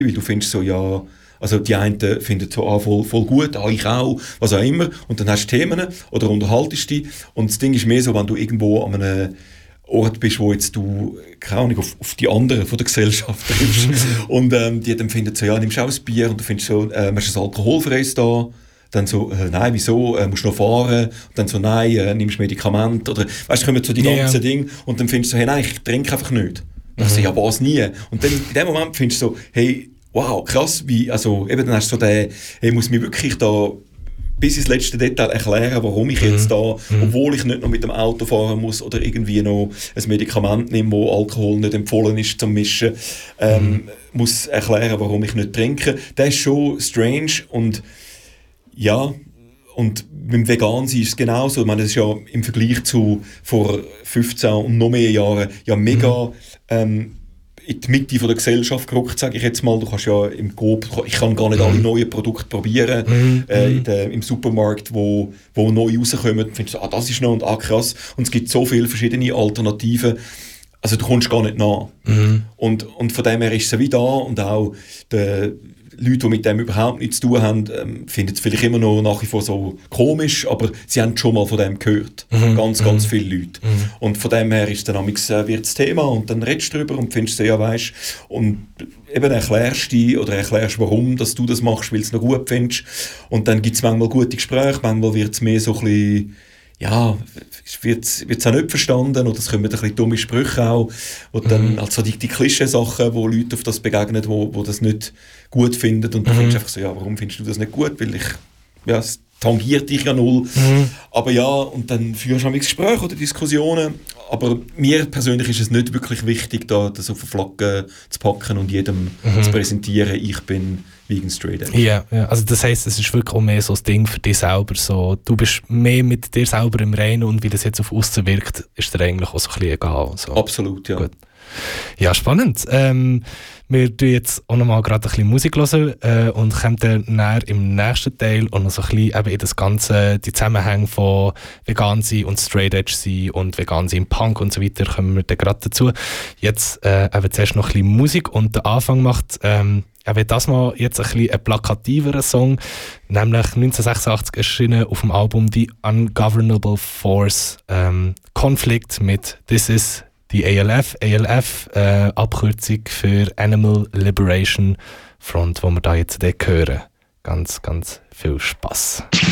weil du findest so, ja, also die einen finden so, voll gut, ich auch, was auch immer, und dann hast du Themen oder unterhaltest dich, und das Ding ist mehr so, wenn du irgendwo an einem Ort bist, wo jetzt du, keine Ahnung, auf die anderen von der Gesellschaft triffst, und die dann finden so, ja, nimmst du auch ein Bier, und du findest so, hast du ein alkoholfreies da, dann so, nein, wieso, musst du noch fahren, und dann so, nein, nimmst du Medikamente, oder, weißt du, kommen so die ganzen Dinge, und dann findest du so, hey, nein, ich trinke einfach nicht. Dann sagst du, ja, was nie. Und dann in dem Moment findest du so, hey, wow, krass, also eben dann hast du so den, hey, muss mir wirklich da bis ins letzte Detail erklären, warum ich jetzt da, obwohl ich nicht noch mit dem Auto fahren muss oder irgendwie noch ein Medikament nehme, wo Alkohol nicht empfohlen ist zum Mischen, muss erklären, warum ich nicht trinke. Das ist schon strange, und ja, und beim Vegan-Sein ist es genauso. Ich meine, das ist ja im Vergleich zu vor 15 und noch mehr Jahren ja mega in die Mitte von der Gesellschaft gerückt, sage ich jetzt mal. Du kannst ja im Coop, ich kann gar nicht alle neuen Produkte probieren, im Supermarkt, wo neu rauskommen, findest du, das ist noch, und krass. Und es gibt so viele verschiedene Alternativen, also du kommst gar nicht nach. Und von dem her ist es wie da, und auch die Leute, die mit dem überhaupt nichts zu tun haben, finden es vielleicht immer noch nach wie vor so komisch, aber sie haben schon mal von dem gehört. Ganz viele Leute. Und von dem her ist dann wird das Thema, und dann redest du darüber und findest du, ja, weisst, und eben erklärst dich oder erklärst, warum dass du das machst, weil du es noch gut findest. Und dann gibt es manchmal gute Gespräche, manchmal wird es mehr so ein bisschen, ja, wird es auch nicht verstanden, oder es kommen ein bisschen dumme Sprüche auch, wo dann, also die Klischee-Sachen, wo Leute auf das begegnen, wo das nicht gut finden, und du findest einfach so, ja, warum findest du das nicht gut, weil es tangiert dich ja null. Aber ja, und dann führst du auch Gespräche oder Diskussionen, aber mir persönlich ist es nicht wirklich wichtig, da das auf eine Flagge zu packen und jedem zu präsentieren, ich bin vegan straight edge. Ja, also das heisst, es ist wirklich auch mehr so ein Ding für dich selber, so, du bist mehr mit dir selber im Reinen, und wie das jetzt auf aussen wirkt, ist dir eigentlich auch so ein bisschen egal. So. Absolut, ja. Gut. Ja, spannend. Wir tun jetzt auch nochmal gerade ein bisschen Musik hören und kommen dann im nächsten Teil auch noch so ein bisschen eben in das Ganze, die Zusammenhänge von vegan sein und straight edge sein und vegan sein im Punk und so weiter, kommen wir dann gerade dazu. Jetzt eben zuerst noch ein bisschen Musik, und der Anfang macht eben das mal jetzt ein bisschen ein plakativerer Song, nämlich 1986 erschienen auf dem Album The Ungovernable Force, Konflikt mit This Is die ALF, Abkürzung für Animal Liberation Front, wo wir da jetzt hören. Ganz, ganz viel Spass.